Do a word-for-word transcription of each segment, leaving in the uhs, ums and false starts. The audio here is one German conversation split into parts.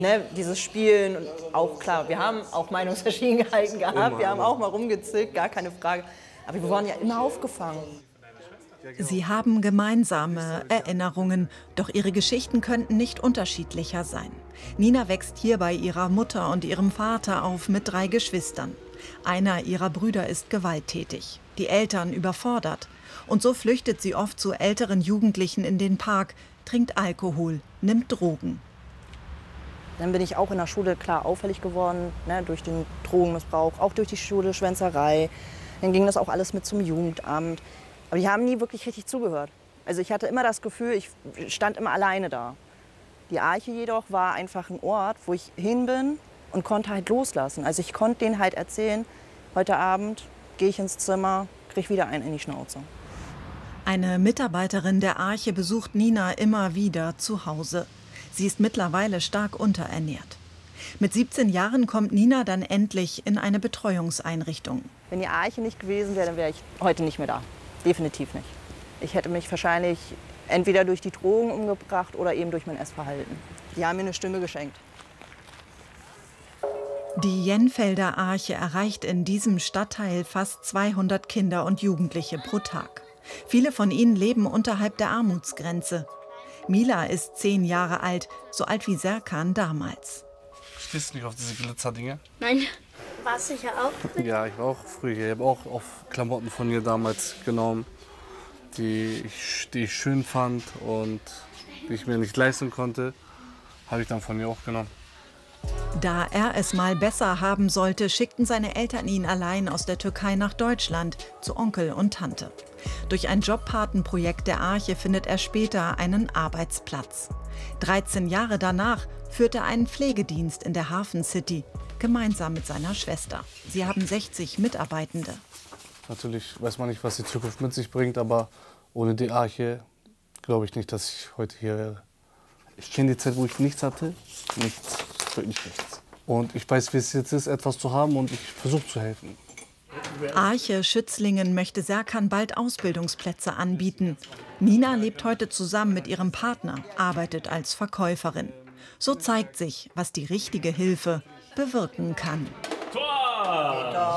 Ne, dieses Spielen und auch klar, wir haben auch Meinungsverschiedenheiten gehabt, immer, wir haben immer. auch mal rumgezickt, gar keine Frage. Aber wir wurden ja immer aufgefangen. Sie haben gemeinsame Erinnerungen, doch ihre Geschichten könnten nicht unterschiedlicher sein. Nina wächst hier bei ihrer Mutter und ihrem Vater auf mit drei Geschwistern. Einer ihrer Brüder ist gewalttätig, die Eltern überfordert. Und so flüchtet sie oft zu älteren Jugendlichen in den Park, trinkt Alkohol, nimmt Drogen. Dann bin ich auch in der Schule klar auffällig geworden, ne, durch den Drogenmissbrauch, auch durch die Schule, Schwänzerei. Dann ging das auch alles mit zum Jugendamt. Aber die haben nie wirklich richtig zugehört. Also ich hatte immer das Gefühl, ich stand immer alleine da. Die Arche jedoch war einfach ein Ort, wo ich hin bin und konnte halt loslassen. Also ich konnte denen halt erzählen, heute Abend gehe ich ins Zimmer, kriege wieder einen in die Schnauze. Eine Mitarbeiterin der Arche besucht Nina immer wieder zu Hause. Sie ist mittlerweile stark unterernährt. Mit siebzehn Jahren kommt Nina dann endlich in eine Betreuungseinrichtung. Wenn die Arche nicht gewesen wäre, dann wäre ich heute nicht mehr da. Definitiv nicht. Ich hätte mich wahrscheinlich entweder durch die Drogen umgebracht oder eben durch mein Essverhalten. Die haben mir eine Stimme geschenkt. Die Jenfelder Arche erreicht in diesem Stadtteil fast zweihundert Kinder und Jugendliche pro Tag. Viele von ihnen leben unterhalb der Armutsgrenze. Mila ist zehn Jahre alt, so alt wie Serkan damals. Stehst du nicht auf diese Glitzerdinge? Nein. Warst du sicher auch? Ja, ich war auch früher. Ich habe auch auf Klamotten von ihr damals genommen, die ich, die ich schön fand und die ich mir nicht leisten konnte, habe ich dann von ihr auch genommen. Da er es mal besser haben sollte, schickten seine Eltern ihn allein aus der Türkei nach Deutschland, zu Onkel und Tante. Durch ein Jobpatenprojekt der Arche findet er später einen Arbeitsplatz. dreizehn Jahre danach führt er einen Pflegedienst in der Hafen City, gemeinsam mit seiner Schwester. Sie haben sechzig Mitarbeitende. Natürlich weiß man nicht, was die Zukunft mit sich bringt, aber ohne die Arche glaube ich nicht, dass ich heute hier wäre. Ich kenne die Zeit, wo ich nichts hatte, nichts, wirklich nichts. Und ich weiß, wie es jetzt ist, etwas zu haben, und ich versuche zu helfen. Arche Schützlingen möchte Serkan bald Ausbildungsplätze anbieten. Nina lebt heute zusammen mit ihrem Partner, arbeitet als Verkäuferin. So zeigt sich, was die richtige Hilfe bewirken kann. Tor!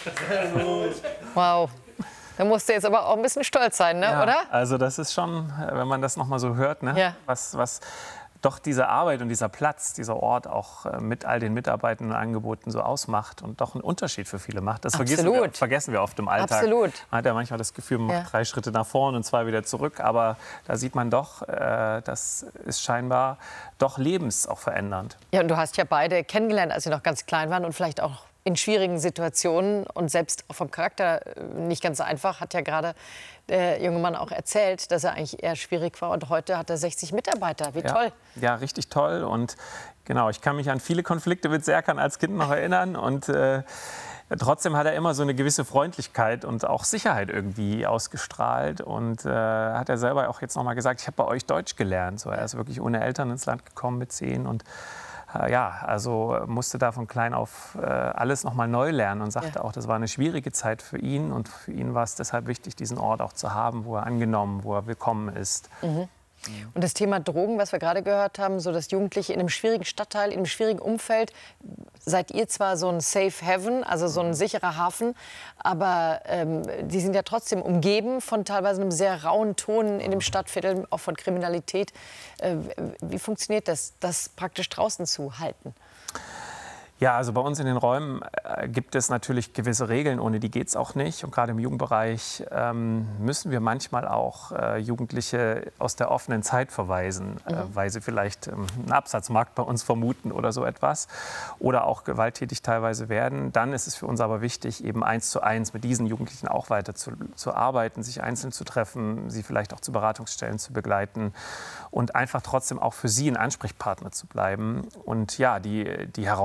Wow. Da musst du jetzt aber auch ein bisschen stolz sein, ne? Ja, oder? Also das ist schon, wenn man das noch mal so hört, ne? Ja. was, was doch diese Arbeit und dieser Platz, dieser Ort auch mit all den Mitarbeitenden und Angeboten so ausmacht und doch einen Unterschied für viele macht. Das vergessen wir, vergessen wir oft im Alltag. Absolut. Man hat ja manchmal das Gefühl, man Ja. macht drei Schritte nach vorne und zwei wieder zurück. Aber da sieht man doch, äh, das ist scheinbar doch lebens auch verändernd. Ja, und du hast ja beide kennengelernt, als sie noch ganz klein waren und vielleicht auch in schwierigen Situationen und selbst auch vom Charakter nicht ganz so einfach, hat ja gerade der junge Mann auch erzählt, dass er eigentlich eher schwierig war, und heute hat er sechzig Mitarbeiter. Wie Ja. toll. Ja, richtig toll. Und genau, ich kann mich an viele Konflikte mit Serkan als Kind noch erinnern, und äh, trotzdem hat er immer so eine gewisse Freundlichkeit und auch Sicherheit irgendwie ausgestrahlt, und äh, hat er selber auch jetzt noch mal gesagt, ich habe bei euch Deutsch gelernt. So, er ist wirklich ohne Eltern ins Land gekommen mit zehn, und ja, also musste da von klein auf äh, alles noch mal neu lernen, und sagte Ja. auch, das war eine schwierige Zeit für ihn, und für ihn war es deshalb wichtig, diesen Ort auch zu haben, wo er angenommen, wo er willkommen ist. Mhm. Und das Thema Drogen, was wir gerade gehört haben, so dass Jugendliche in einem schwierigen Stadtteil, in einem schwierigen Umfeld, seid ihr zwar so ein Safe Haven, also so ein sicherer Hafen, aber ähm, die sind ja trotzdem umgeben von teilweise einem sehr rauen Ton in dem Stadtviertel, auch von Kriminalität. Äh, wie funktioniert das, das praktisch draußen zu halten? Ja, also bei uns in den Räumen äh, gibt es natürlich gewisse Regeln, ohne die geht es auch nicht. Und gerade im Jugendbereich ähm, müssen wir manchmal auch äh, Jugendliche aus der offenen Zeit verweisen, mhm. äh, weil sie vielleicht ähm, einen Absatzmarkt bei uns vermuten oder so etwas, oder auch gewalttätig teilweise werden. Dann ist es für uns aber wichtig, eben eins zu eins mit diesen Jugendlichen auch weiter zu, zu arbeiten, sich einzeln zu treffen, sie vielleicht auch zu Beratungsstellen zu begleiten und einfach trotzdem auch für sie ein Ansprechpartner zu bleiben. Und ja, die, die Herausforderungen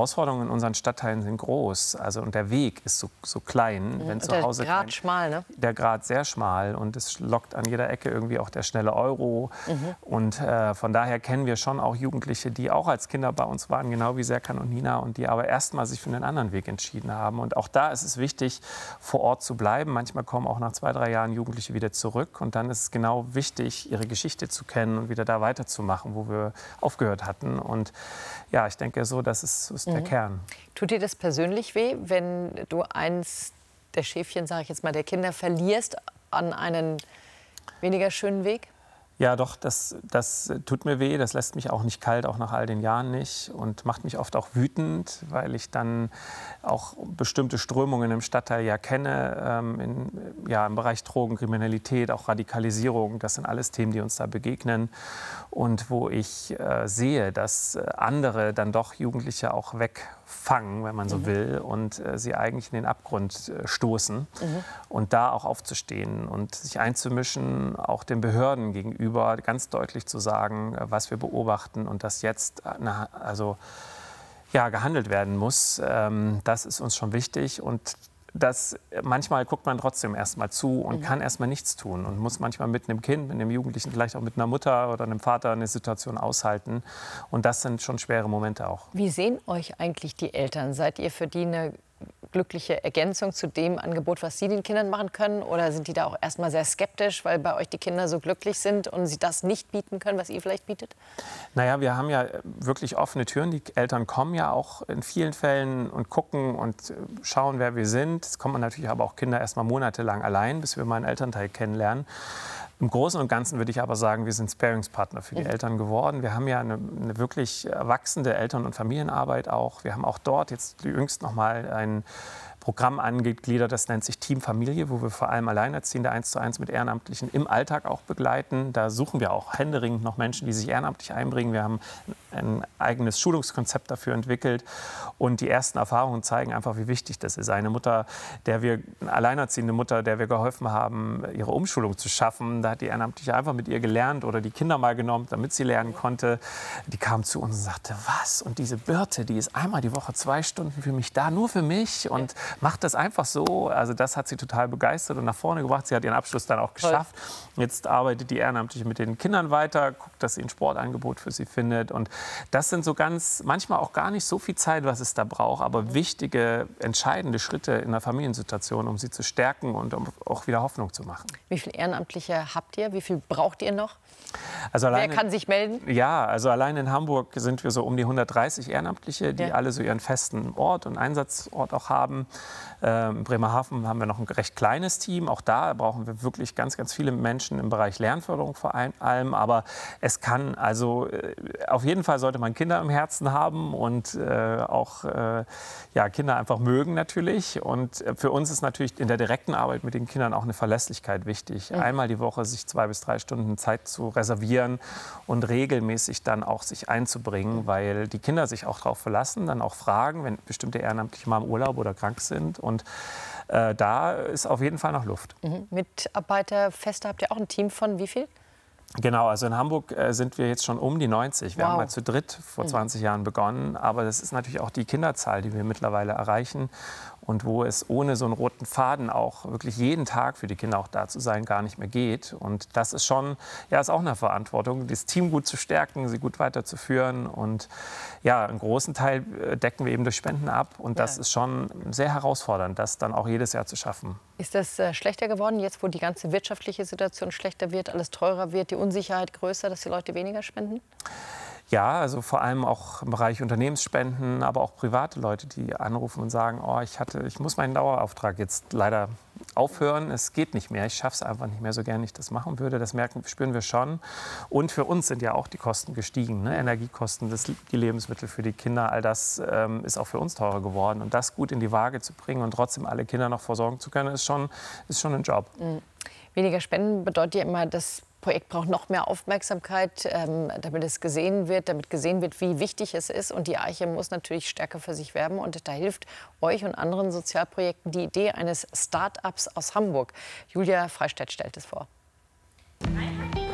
in unseren Stadtteilen sind groß. Also, und der Weg ist so, so klein. Mhm. Wenn und zu der Hause Grat kein, schmal, ne? Der Grat sehr schmal und es lockt an jeder Ecke irgendwie auch der schnelle Euro. Mhm. Und äh, von daher kennen wir schon auch Jugendliche, die auch als Kinder bei uns waren, genau wie Serkan und Nina, und die aber erstmal sich für einen anderen Weg entschieden haben. Und auch da ist es wichtig, vor Ort zu bleiben. Manchmal kommen auch nach zwei, drei Jahren Jugendliche wieder zurück. Und dann ist es genau wichtig, ihre Geschichte zu kennen und wieder da weiterzumachen, wo wir aufgehört hatten. Und ja, ich denke so, das ist, ist der mhm. Kern. Tut dir das persönlich weh, wenn du eins der Schäfchen, sage ich jetzt mal, der Kinder verlierst an einen weniger schönen Weg? Ja, doch, das, das tut mir weh. Das lässt mich auch nicht kalt, auch nach all den Jahren nicht. Und macht mich oft auch wütend, weil ich dann auch bestimmte Strömungen im Stadtteil ja kenne, ähm, in, ja, im Bereich Drogenkriminalität, auch Radikalisierung. Das sind alles Themen, die uns da begegnen. Und wo ich äh, sehe, dass andere dann doch Jugendliche auch wegfangen, wenn man so mhm. will, und äh, sie eigentlich in den Abgrund äh, stoßen. Mhm. Und da auch aufzustehen und sich einzumischen, auch den Behörden gegenüber ganz deutlich zu sagen, was wir beobachten und dass jetzt na, also, ja, gehandelt werden muss. Ähm, das ist uns schon wichtig. Und das, manchmal guckt man trotzdem erst mal zu und mhm. kann erst mal nichts tun und muss manchmal mit einem Kind, mit einem Jugendlichen, vielleicht auch mit einer Mutter oder einem Vater eine Situation aushalten. Und das sind schon schwere Momente auch. Wie sehen euch eigentlich die Eltern? Seid ihr für die eine glückliche Ergänzung zu dem Angebot, was Sie den Kindern machen können? Oder sind die da auch erstmal sehr skeptisch, weil bei euch die Kinder so glücklich sind und sie das nicht bieten können, was ihr vielleicht bietet? Naja, wir haben ja wirklich offene Türen. Die Eltern kommen ja auch in vielen Fällen und gucken und schauen, wer wir sind. Es kommen natürlich aber auch Kinder erst mal monatelang allein, bis wir mal einen Elternteil kennenlernen. Im Großen und Ganzen würde ich aber sagen, wir sind Sparingspartner für die mhm. Eltern geworden. Wir haben ja eine, eine wirklich wachsende Eltern- und Familienarbeit auch. Wir haben auch dort jetzt jüngst noch mal ein Programm angegliedert, das nennt sich Team Familie, wo wir vor allem Alleinerziehende eins zu eins mit Ehrenamtlichen im Alltag auch begleiten. Da suchen wir auch händeringend noch Menschen, die sich ehrenamtlich einbringen. Wir haben ein eigenes Schulungskonzept dafür entwickelt. Und die ersten Erfahrungen zeigen einfach, wie wichtig das ist. Eine Mutter, der wir, eine alleinerziehende Mutter, der wir geholfen haben, ihre Umschulung zu schaffen, da hat die Ehrenamtliche einfach mit ihr gelernt oder die Kinder mal genommen, damit sie lernen konnte. Die kam zu uns und sagte, was? Und diese Birte, die ist einmal die Woche zwei Stunden für mich da, nur für mich. Und macht das einfach so. Also das hat sie total begeistert und nach vorne gebracht. Sie hat ihren Abschluss dann auch geschafft. Toll. Jetzt arbeitet die Ehrenamtliche mit den Kindern weiter, guckt, dass sie ein Sportangebot für sie findet. Und das sind so ganz, manchmal auch gar nicht so viel Zeit, was es da braucht, aber wichtige, entscheidende Schritte in der Familiensituation, um sie zu stärken und um auch wieder Hoffnung zu machen. Wie viele Ehrenamtliche habt ihr? Wie viel braucht ihr noch? Also alleine, Wer kann sich melden? Ja, also allein in Hamburg sind wir so um die hundertdreißig Ehrenamtliche, die ja. alle so ihren festen Ort und Einsatzort auch haben. Ähm, in Bremerhaven haben wir noch ein recht kleines Team. Auch da brauchen wir wirklich ganz, ganz viele Menschen im Bereich Lernförderung vor allem. Aber es kann, also äh, auf jeden Fall sollte man Kinder im Herzen haben und äh, auch äh, ja, Kinder einfach mögen natürlich. Und für uns ist natürlich in der direkten Arbeit mit den Kindern auch eine Verlässlichkeit wichtig. Mhm. Einmal die Woche sich zwei bis drei Stunden Zeit zu reservieren und regelmäßig dann auch sich einzubringen, weil die Kinder sich auch darauf verlassen, dann auch fragen, wenn bestimmte Ehrenamtliche mal im Urlaub oder krank sind. Und äh, da ist auf jeden Fall noch Luft. Mhm. Mitarbeiterfeste habt ihr auch ein Team von wie viel? Genau, also in Hamburg äh, sind wir jetzt schon um die neunzig. Wir wow. haben mal zu dritt vor zwanzig Jahren begonnen. Aber das ist natürlich auch die Kinderzahl, die wir mittlerweile erreichen. Und wo es ohne so einen roten Faden auch wirklich jeden Tag für die Kinder auch da zu sein gar nicht mehr geht. Und das ist schon, ja, ist auch eine Verantwortung, das Team gut zu stärken, sie gut weiterzuführen. Und ja, einen großen Teil decken wir eben durch Spenden ab. Und das ja. ist schon sehr herausfordernd, das dann auch jedes Jahr zu schaffen. Ist das äh, schlechter geworden, jetzt wo die ganze wirtschaftliche Situation schlechter wird, alles teurer wird, die Unsicherheit größer, dass die Leute weniger spenden? Ja, also vor allem auch im Bereich Unternehmensspenden, aber auch private Leute, die anrufen und sagen, oh, ich, hatte, ich muss meinen Dauerauftrag jetzt leider aufhören, es geht nicht mehr, ich schaffe es einfach nicht mehr so gern ich das machen würde. Das merken, spüren wir schon. Und für uns sind ja auch die Kosten gestiegen, ne? Energiekosten, das, die Lebensmittel für die Kinder, all das ähm, ist auch für uns teurer geworden. Und das gut in die Waage zu bringen und trotzdem alle Kinder noch versorgen zu können, ist schon, ist schon ein Job. Mhm. Weniger Spenden bedeutet ja immer, dass das Projekt braucht noch mehr Aufmerksamkeit, ähm, damit es gesehen wird, damit gesehen wird, wie wichtig es ist. Und die Arche muss natürlich stärker für sich werben. Und da hilft euch und anderen Sozialprojekten die Idee eines Start-ups aus Hamburg. Julia Freistedt stellt es vor.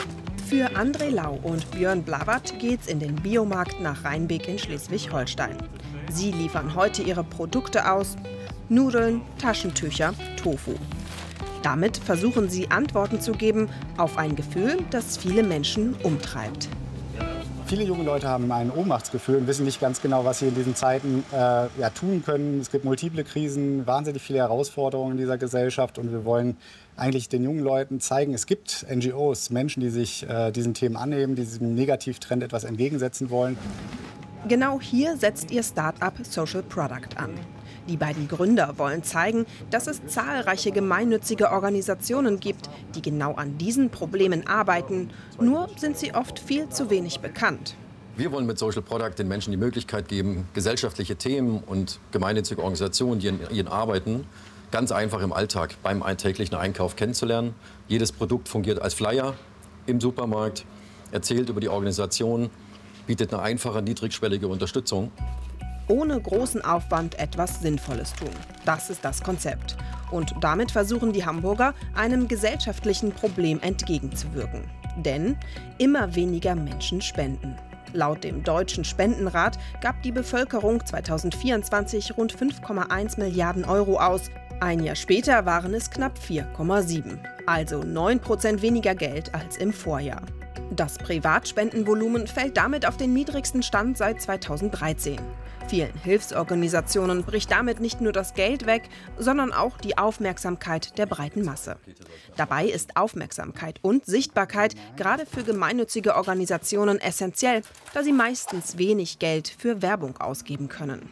Für André Lau und Björn Blavat geht's in den Biomarkt nach Rheinbeek in Schleswig-Holstein. Sie liefern heute ihre Produkte aus: Nudeln, Taschentücher, Tofu. Damit versuchen sie Antworten zu geben auf ein Gefühl, das viele Menschen umtreibt. Viele junge Leute haben ein Ohnmachtsgefühl und wissen nicht ganz genau, was sie in diesen Zeiten äh, ja, tun können. Es gibt multiple Krisen, wahnsinnig viele Herausforderungen in dieser Gesellschaft. Und wir wollen eigentlich den jungen Leuten zeigen, es gibt N G Os, Menschen, die sich äh, diesen Themen annehmen, die diesem Negativtrend etwas entgegensetzen wollen. Genau hier setzt ihr Start-up Social Product an. Die beiden Gründer wollen zeigen, dass es zahlreiche gemeinnützige Organisationen gibt, die genau an diesen Problemen arbeiten. Nur sind sie oft viel zu wenig bekannt. Wir wollen mit Social Product den Menschen die Möglichkeit geben, gesellschaftliche Themen und gemeinnützige Organisationen, die in ihren Arbeiten ganz einfach im Alltag beim alltäglichen Einkauf kennenzulernen. Jedes Produkt fungiert als Flyer im Supermarkt, erzählt über die Organisation, bietet eine einfache, niedrigschwellige Unterstützung. Ohne großen Aufwand etwas Sinnvolles tun. Das ist das Konzept. Und damit versuchen die Hamburger, einem gesellschaftlichen Problem entgegenzuwirken. Denn immer weniger Menschen spenden. Laut dem Deutschen Spendenrat gab die Bevölkerung zweitausendvierundzwanzig rund fünf Komma eins Milliarden Euro aus. Ein Jahr später waren es knapp vier Komma sieben. Also neun Prozent weniger Geld als im Vorjahr. Das Privatspendenvolumen fällt damit auf den niedrigsten Stand seit zweitausenddreizehn. Vielen Hilfsorganisationen bricht damit nicht nur das Geld weg, sondern auch die Aufmerksamkeit der breiten Masse. Dabei ist Aufmerksamkeit und Sichtbarkeit gerade für gemeinnützige Organisationen essentiell, da sie meistens wenig Geld für Werbung ausgeben können.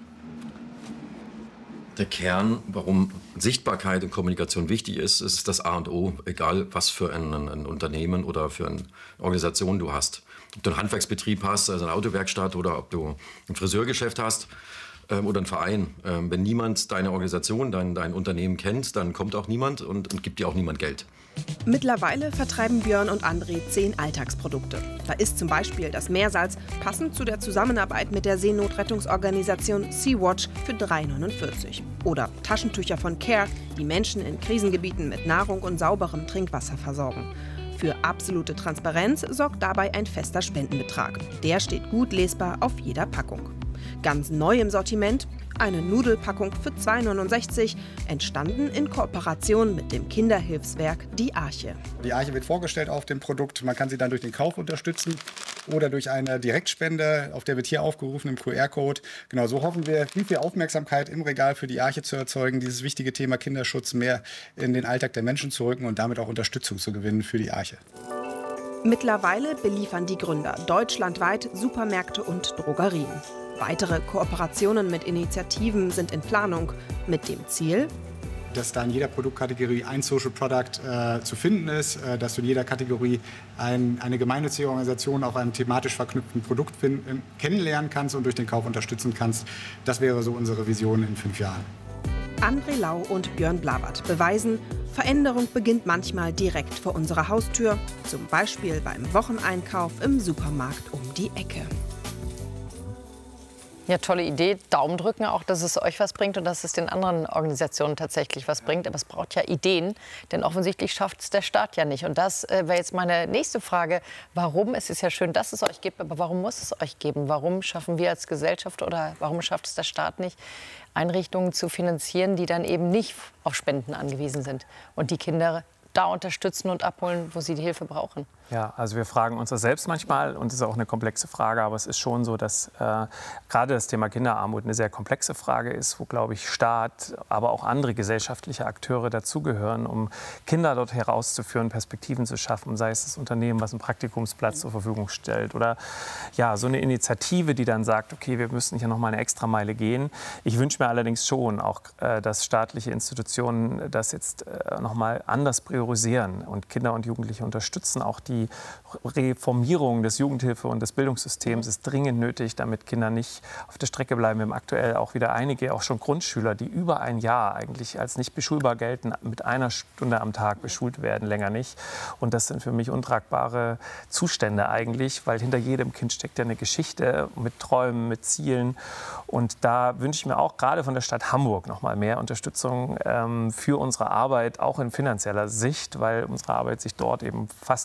Der Kern, warum Sichtbarkeit und Kommunikation wichtig ist, ist das A und O, egal was für ein, ein Unternehmen oder für eine Organisation du hast. Ob du einen Handwerksbetrieb hast, also eine Autowerkstatt, oder ob du ein Friseurgeschäft hast ähm, oder einen Verein. Ähm, wenn niemand deine Organisation, dein, dein Unternehmen kennt, dann kommt auch niemand und, und gibt dir auch niemand Geld. Mittlerweile vertreiben Björn und André zehn Alltagsprodukte. Da ist zum Beispiel das Meersalz, passend zu der Zusammenarbeit mit der Seenotrettungsorganisation Sea-Watch, für drei neunundvierzig. Oder Taschentücher von Care, die Menschen in Krisengebieten mit Nahrung und sauberem Trinkwasser versorgen. Für absolute Transparenz sorgt dabei ein fester Spendenbetrag. Der steht gut lesbar auf jeder Packung. Ganz neu im Sortiment eine Nudelpackung für zwei neunundsechzig, entstanden in Kooperation mit dem Kinderhilfswerk Die Arche. Die Arche wird vorgestellt auf dem Produkt. Man kann sie dann durch den Kauf unterstützen oder durch eine Direktspende, auf der wird hier aufgerufen im Q R-Code. Genau, so hoffen wir, viel, viel Aufmerksamkeit im Regal für die Arche zu erzeugen, dieses wichtige Thema Kinderschutz mehr in den Alltag der Menschen zu rücken und damit auch Unterstützung zu gewinnen für die Arche. Mittlerweile beliefern die Gründer deutschlandweit Supermärkte und Drogerien. Weitere Kooperationen mit Initiativen sind in Planung, mit dem Ziel, dass da in jeder Produktkategorie ein Social Product äh, zu finden ist, äh, dass du in jeder Kategorie ein, eine gemeinnützige Organisation auf einem thematisch verknüpften Produkt finden, kennenlernen kannst und durch den Kauf unterstützen kannst. Das wäre so unsere Vision in fünf Jahren. André Lau und Björn Blavat beweisen, Veränderung beginnt manchmal direkt vor unserer Haustür, zum Beispiel beim Wocheneinkauf im Supermarkt um die Ecke. Ja, tolle Idee. Daumen drücken auch, dass es euch was bringt und dass es den anderen Organisationen tatsächlich was bringt. Aber es braucht ja Ideen, denn offensichtlich schafft es der Staat ja nicht. Und das äh, wäre jetzt meine nächste Frage. Warum? Es ist ja schön, dass es euch gibt, aber warum muss es euch geben? Warum schaffen wir als Gesellschaft oder warum schafft es der Staat nicht, Einrichtungen zu finanzieren, die dann eben nicht auf Spenden angewiesen sind und die Kinder da unterstützen und abholen, wo sie die Hilfe brauchen? Ja, also wir fragen uns das selbst manchmal und es ist auch eine komplexe Frage, aber es ist schon so, dass äh, gerade das Thema Kinderarmut eine sehr komplexe Frage ist, wo, glaube ich, Staat, aber auch andere gesellschaftliche Akteure dazugehören, um Kinder dort herauszuführen, Perspektiven zu schaffen, sei es das Unternehmen, was einen Praktikumsplatz zur Verfügung stellt oder ja, so eine Initiative, die dann sagt, okay, wir müssen hier noch mal eine Extrameile gehen. Ich wünsche mir allerdings schon auch, äh, dass staatliche Institutionen das jetzt äh, noch mal anders priorisieren und Kinder und Jugendliche unterstützen, auch die Die Reformierung des Jugendhilfe- und des Bildungssystems ist dringend nötig, damit Kinder nicht auf der Strecke bleiben. Wir haben aktuell auch wieder einige, auch schon Grundschüler, die über ein Jahr eigentlich als nicht beschulbar gelten, mit einer Stunde am Tag beschult werden, länger nicht. Und das sind für mich untragbare Zustände eigentlich, weil hinter jedem Kind steckt ja eine Geschichte mit Träumen, mit Zielen. Und da wünsche ich mir auch gerade von der Stadt Hamburg noch mal mehr Unterstützung ähm, für unsere Arbeit, auch in finanzieller Sicht, weil unsere Arbeit sich dort eben fast ausschließlich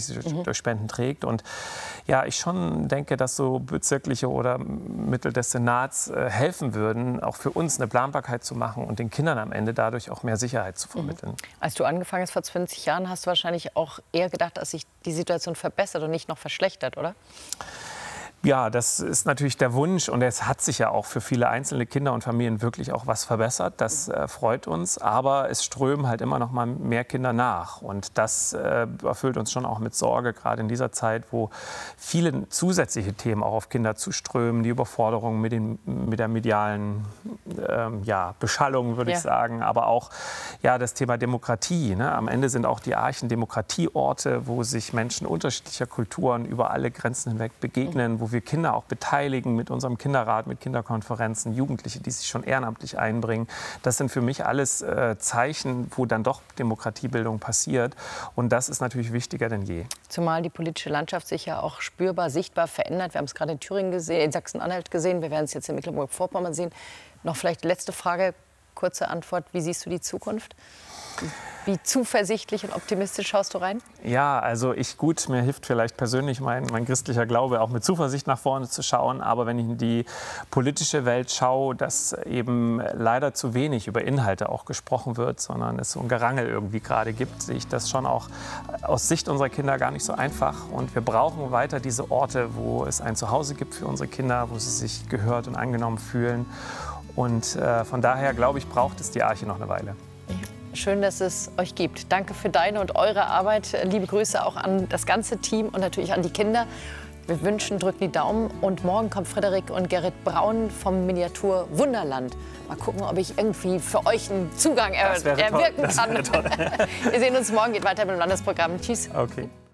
sie mhm. durch Spenden trägt. Und ja, ich schon denke, dass so bezirkliche oder Mittel des Senats äh, helfen würden, auch für uns eine Planbarkeit zu machen und den Kindern am Ende dadurch auch mehr Sicherheit zu vermitteln. Mhm. Als du angefangen hast vor zwanzig Jahren, hast du wahrscheinlich auch eher gedacht, dass sich die Situation verbessert und nicht noch verschlechtert, oder? Ja, das ist natürlich der Wunsch und es hat sich ja auch für viele einzelne Kinder und Familien wirklich auch was verbessert. Das äh, freut uns, aber es strömen halt immer noch mal mehr Kinder nach und das äh, erfüllt uns schon auch mit Sorge, gerade in dieser Zeit, wo viele zusätzliche Themen auch auf Kinder zuströmen, die Überforderung mit, den, mit der medialen ähm, ja, Beschallung, würde ja. ich sagen, aber auch ja, das Thema Demokratie. Ne? Am Ende sind auch die Archen Demokratieorte, wo sich Menschen unterschiedlicher Kulturen über alle Grenzen hinweg begegnen, mhm. wo wir Kinder auch beteiligen mit unserem Kinderrat, mit Kinderkonferenzen, Jugendliche, die sich schon ehrenamtlich einbringen. Das sind für mich alles äh, Zeichen, wo dann doch Demokratiebildung passiert. Und das ist natürlich wichtiger denn je. Zumal die politische Landschaft sich ja auch spürbar, sichtbar verändert. Wir haben es gerade in Thüringen gesehen, in Sachsen-Anhalt gesehen. Wir werden es jetzt in Mecklenburg-Vorpommern sehen. Noch vielleicht letzte Frage, kurze Antwort. Wie siehst du die Zukunft? Wie zuversichtlich und optimistisch schaust du rein? Ja, also ich, gut, mir hilft vielleicht persönlich mein, mein christlicher Glaube, auch mit Zuversicht nach vorne zu schauen. Aber wenn ich in die politische Welt schaue, dass eben leider zu wenig über Inhalte auch gesprochen wird, sondern es so ein Gerangel irgendwie gerade gibt, sehe ich das schon auch aus Sicht unserer Kinder gar nicht so einfach. Und wir brauchen weiter diese Orte, wo es ein Zuhause gibt für unsere Kinder, wo sie sich gehört und angenommen fühlen. Und äh, von daher, glaube ich, braucht es die Arche noch eine Weile. Schön, dass es euch gibt. Danke für deine und eure Arbeit. Liebe Grüße auch an das ganze Team und natürlich an die Kinder. Wir wünschen, drückt die Daumen. Und morgen kommt Frederik und Gerrit Braun vom Miniatur Wunderland. Mal gucken, ob ich irgendwie für euch einen Zugang er erwirken kann. Wir sehen uns morgen. Geht weiter mit dem Landesprogramm. Tschüss. Okay.